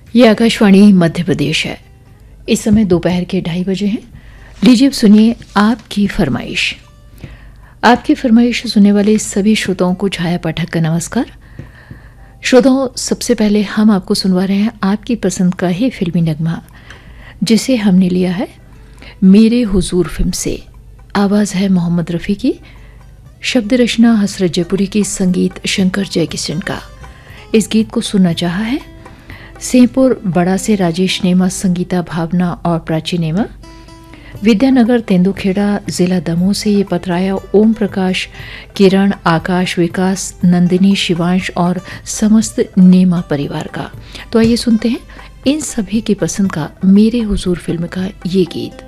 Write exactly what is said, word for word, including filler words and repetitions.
ये आकाशवाणी मध्य प्रदेश है। इस समय दोपहर के ढाई बजे हैं। लीजिए अब सुनिए आपकी फरमाइश। आपकी फरमाइश सुनने वाले सभी श्रोताओं को छाया पाठक का नमस्कार। श्रोताओं, सबसे पहले हम आपको सुनवा रहे हैं आपकी पसंद का ही फिल्मी नगमा, जिसे हमने लिया है मेरे हुजूर फिल्म से। आवाज़ है मोहम्मद रफ़ी की, शब्द रचना हसरत जयपुरी की, संगीत शंकर जयकिशन का। इस गीत को सुनना चाहा है सेंपुर बड़ा से राजेश नेमा, संगीता भावना और प्राची नेमा। विद्यानगर तेंदुखेड़ा जिला दमोह से ये पत्र आया ओम प्रकाश, किरण, आकाश, विकास, नंदिनी, शिवांश और समस्त नेमा परिवार का। तो आइए सुनते हैं इन सभी की पसंद का मेरे हुजूर फिल्म का ये गीत।